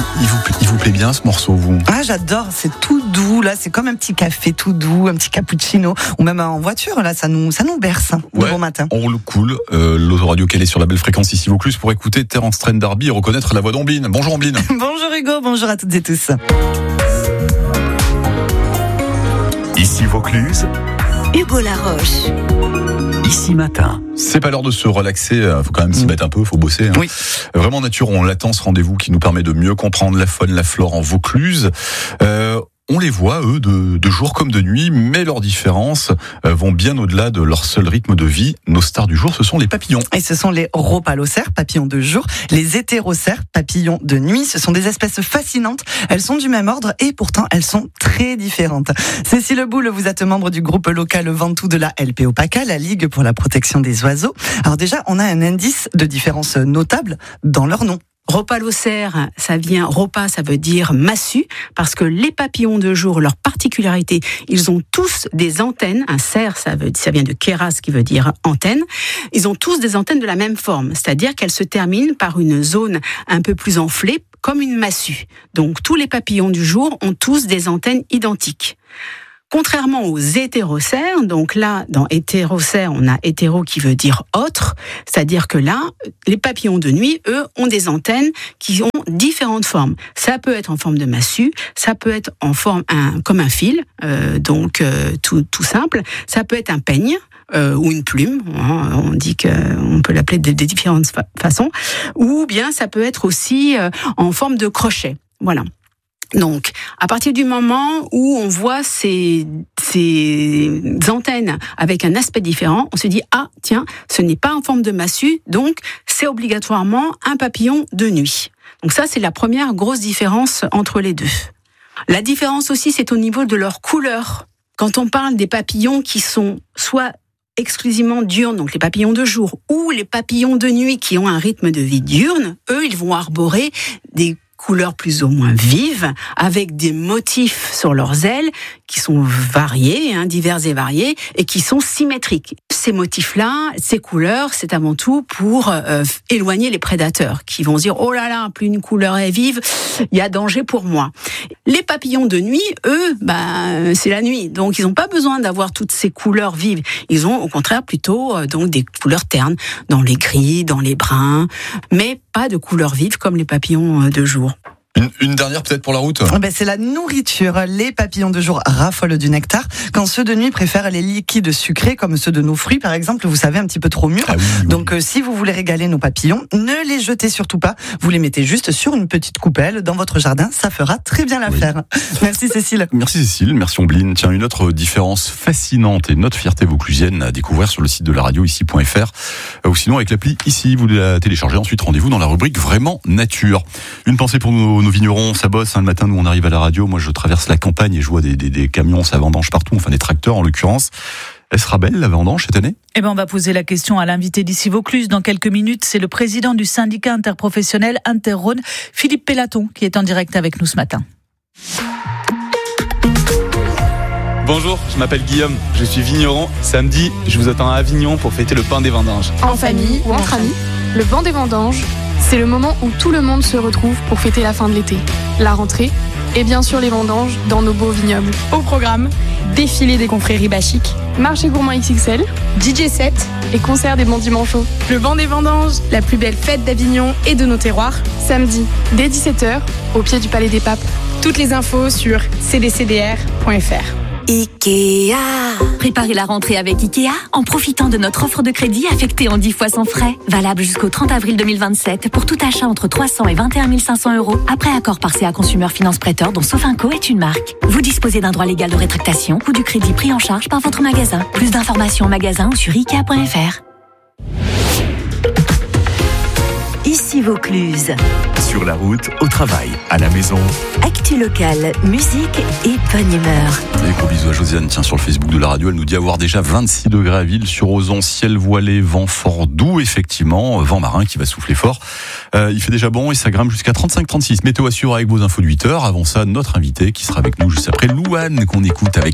Il vous plaît bien ce morceau, vous? Ah, j'adore, c'est tout doux, là, c'est comme un petit café tout doux, un petit cappuccino, ou même en voiture, là, ça nous berce, de bon matin. On roule cool, l'autoradio calée sur la belle fréquence ici Vaucluse pour écouter Terence Trent D'Arby et reconnaître la voix d'Ombline. Bonjour Ombline. Bonjour Hugo, bonjour à toutes et tous. Ici Vaucluse, Hugo Laroche. Ici Matin. C'est pas l'heure de se relaxer, faut quand même s'y mettre un peu, faut bosser. Hein. Oui. Vraiment nature, on l'attend ce rendez-vous qui nous permet de mieux comprendre la faune, la flore en Vaucluse. On les voit, eux, de jour comme de nuit, mais leurs différences vont bien au-delà de leur seul rythme de vie. Nos stars du jour, ce sont les papillons. Et ce sont les rhopalocères, papillons de jour, les hétérocères, papillons de nuit. Ce sont des espèces fascinantes. Elles sont du même ordre et pourtant elles sont très différentes. Cécile Boulle, vous êtes membre du groupe local Ventoux de la LPO PACA, la Ligue pour la protection des oiseaux. Alors déjà, on a un indice de différence notable dans leur nom. Rhopalocère, ça veut dire massue, parce que les papillons de jour, leur particularité, ils ont tous des antennes. Un cerf, ça vient de kéras, qui veut dire antenne. Ils ont tous des antennes de la même forme, c'est-à-dire qu'elles se terminent par une zone un peu plus enflée, comme une massue. Donc tous les papillons du jour ont tous des antennes identiques. Contrairement aux hétérocères, donc là, dans hétérocère, on a hétéro qui veut dire autre, c'est-à-dire que là, les papillons de nuit, eux, ont des antennes qui ont différentes formes. Ça peut être en forme de massue, ça peut être en forme comme un fil, tout simple. Ça peut être un peigne ou une plume. On dit qu'on peut l'appeler de différentes façons. Ou bien ça peut être aussi en forme de crochet. Voilà. Donc, à partir du moment où on voit ces antennes avec un aspect différent, on se dit « Ah, tiens, ce n'est pas en forme de massue, donc c'est obligatoirement un papillon de nuit. » Donc ça, c'est la première grosse différence entre les deux. La différence aussi, c'est au niveau de leur couleur. Quand on parle des papillons qui sont soit exclusivement diurnes, donc les papillons de jour, ou les papillons de nuit qui ont un rythme de vie diurne, eux, ils vont arborer des couleurs plus ou moins vives, avec des motifs sur leurs ailes qui sont variés, divers et variés, et qui sont symétriques. Ces motifs-là, ces couleurs, c'est avant tout pour éloigner les prédateurs, qui vont se dire « Oh là là, plus une couleur est vive, il y a danger pour moi ». Les papillons de nuit, eux, c'est la nuit, donc ils n'ont pas besoin d'avoir toutes ces couleurs vives. Ils ont au contraire plutôt donc des couleurs ternes, dans les gris, dans les bruns, mais pas de couleurs vives comme les papillons de jour. Une dernière peut-être pour la route. C'est la nourriture. Les papillons de jour raffolent du nectar, quand ceux de nuit préfèrent les liquides sucrés, comme ceux de nos fruits par exemple, vous savez, un petit peu trop mûrs. Ah oui. Donc si vous voulez régaler nos papillons, ne les jetez surtout pas. Vous les mettez juste sur une petite coupelle dans votre jardin, ça fera très bien l'affaire. Merci Cécile. Merci Cécile, merci Ombline. Tiens, une autre différence fascinante et notre fierté vauclusienne à découvrir sur le site de la radio ici.fr ou sinon avec l'appli ici, vous la téléchargez, ensuite rendez-vous dans la rubrique Vraiment Nature. Une pensée pour nos vignerons, ça bosse le matin, nous on arrive à la radio, moi je traverse la campagne et je vois des camions, ça vendange partout, enfin des tracteurs en l'occurrence. Elle sera belle la vendange cette année ? On va poser la question à l'invité d'ici Vaucluse dans quelques minutes. C'est le président du syndicat interprofessionnel Inter-Rhône, Philippe Pellaton, qui est en direct avec nous ce matin. Bonjour, je m'appelle Guillaume, je suis vigneron. Samedi, je vous attends à Avignon pour fêter le pain des vendanges. En famille ou entre amis, le banc des vendanges, c'est le moment où tout le monde se retrouve pour fêter la fin de l'été, la rentrée et bien sûr les vendanges dans nos beaux vignobles. Au programme, défilé des confréries bachiques, marché gourmand XXL, DJ set et concert des bons dimanches. Le banc des vendanges, la plus belle fête d'Avignon et de nos terroirs, samedi dès 17h au pied du Palais des Papes. Toutes les infos sur cdcdr.fr. Ikea. Préparez la rentrée avec Ikea en profitant de notre offre de crédit affectée en 10 fois sans frais. Valable jusqu'au 30 avril 2027 pour tout achat entre 300 et 21 500 €. Après accord par CA Consumer Finance Prêteur dont Sofinco est une marque. Vous disposez d'un droit légal de rétractation ou du crédit pris en charge par votre magasin. Plus d'informations en magasin ou sur Ikea.fr. Ici Vaucluse. Sur la route, au travail, à la maison. Actu locale, musique et bonne humeur. Et gros bisous à Josiane, tiens, sur le Facebook de la radio, elle nous dit avoir déjà 26 degrés à Ville-sur-Ozon, ciel voilé, vent fort doux, effectivement, vent marin qui va souffler fort. Il fait déjà bon et ça grimpe jusqu'à 35-36. Météo assure avec vos infos de 8h. Avant ça, notre invité qui sera avec nous juste après, Louane, qu'on écoute avec